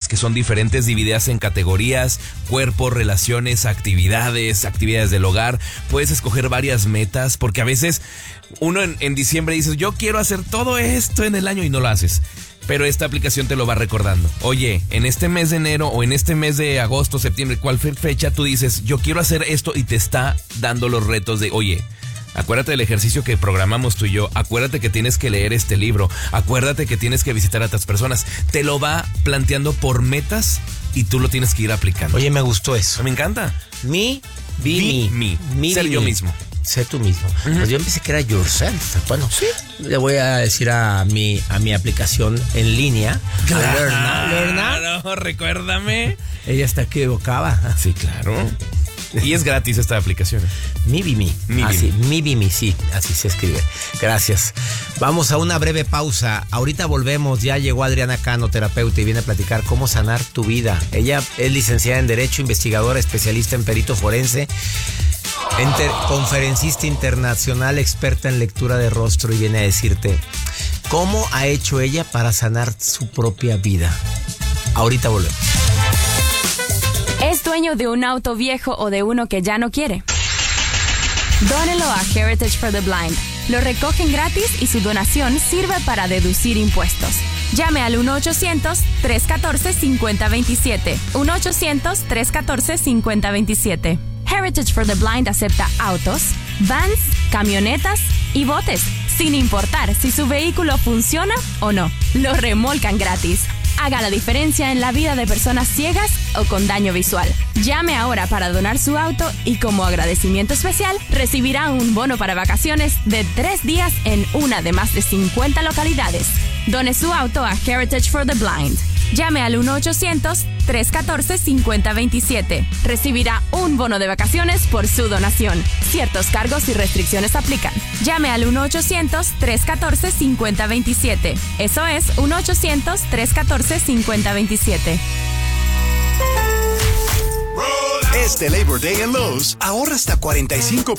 que son diferentes, divididas en categorías: cuerpo, relaciones, actividades del hogar. Puedes escoger varias metas, porque a veces uno en diciembre dices, yo quiero hacer todo esto en el año, y no lo haces. Pero esta aplicación te lo va recordando. Oye, en este mes de enero o en este mes de agosto, septiembre, cualquier fecha, tú dices, yo quiero hacer esto, y te está dando los retos de, oye, acuérdate del ejercicio que programamos tú y yo, acuérdate que tienes que leer este libro, acuérdate que tienes que visitar a otras personas. Te lo va planteando por metas y tú lo tienes que ir aplicando. Oye, me gustó eso. Me encanta. Me, be me. Ser yo mismo. Sé tú mismo. Pues yo pensé que era yourself. Bueno, sí. Le voy a decir a mi aplicación en línea. Claro, recuérdame. Ella está equivocada. Sí, claro. Y es gratis esta aplicación. Me be me. Así, me be me, sí, así se escribe. Gracias. Vamos a una breve pausa. Ahorita volvemos. Ya llegó Adriana Cano, terapeuta, y viene a platicar cómo sanar tu vida. Ella es licenciada en Derecho, investigadora, especialista en perito forense, conferencista internacional, experta en lectura de rostro, y viene a decirte cómo ha hecho ella para sanar su propia vida. Ahorita volvemos. ¿Es dueño de un auto viejo o de uno que ya no quiere? Dónelo a Heritage for the Blind. Lo recogen gratis y su donación sirve para deducir impuestos. Llame al 1-800-314-5027. 1-800-314-5027. Heritage for the Blind acepta autos, vans, camionetas y botes, sin importar si su vehículo funciona o no. Lo remolcan gratis. Haga la diferencia en la vida de personas ciegas o con daño visual. Llame ahora para donar su auto y, como agradecimiento especial, recibirá un bono para vacaciones de 3 días en una de más de 50 localidades. Done su auto a Heritage for the Blind. Llame al 1-800-314-5027. Recibirá un bono de vacaciones por su donación. Ciertos cargos y restricciones aplican. Llame al 1-800-314-5027. Eso es 1-800-314-5027. Este Labor Day en Lowe's, ahorra hasta 45%